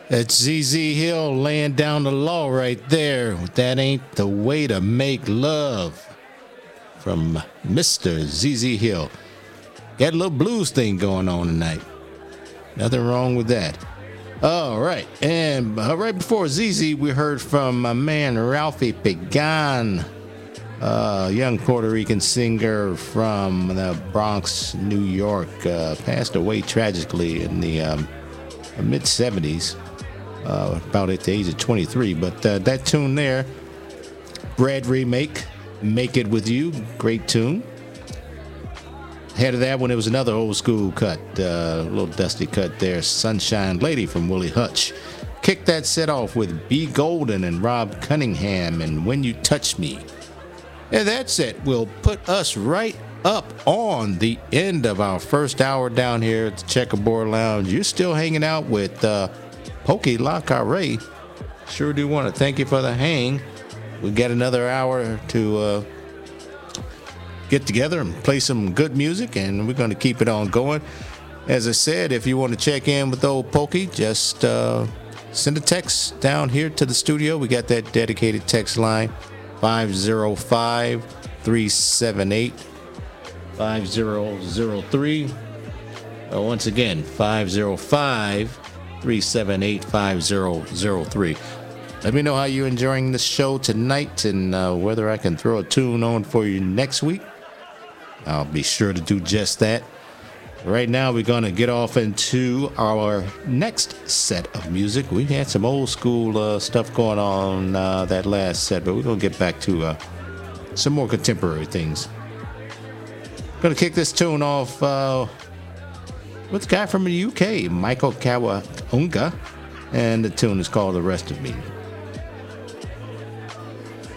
That's ZZ Hill laying down the law right there. That ain't the way to make love. From Mr. ZZ Hill. Got a little blues thing going on tonight. Nothing wrong with that. All right. And right before ZZ, we heard from my man Ralphie Pagan, young Puerto Rican singer from the Bronx, New York. Passed away tragically in the mid-70s. About at the age of 23, but that tune there, Brad Remake, Make It With You, great tune. Ahead of that one, it was another old school cut, a little dusty cut there, Sunshine Lady from Willie Hutch. Kicked that set off with B. Golden and Rob Cunningham and When You Touch Me. And that set will put us right up on the end of our first hour down here at the Checkerboard Lounge. You're still hanging out with Pokey La Carre. Sure do want to thank you for the hang. We got another hour to get together and play some good music, and we're going to keep it on going. As I said, if you want to check in with old Pokey, just send a text down here to the studio. We got that dedicated text line, 505-378-5003. Once again, 505-378-5003. Let me know how you're enjoying the show tonight and whether I can throw a tune on for you next week. I'll be sure to do just that. Right now, we're going to get off into our next set of music. We had some old school stuff going on that last set, but we're going to get back to some more contemporary things. Going to kick this tune off with a guy from the UK, Michael Kawaunga, and the tune is called The Rest of Me.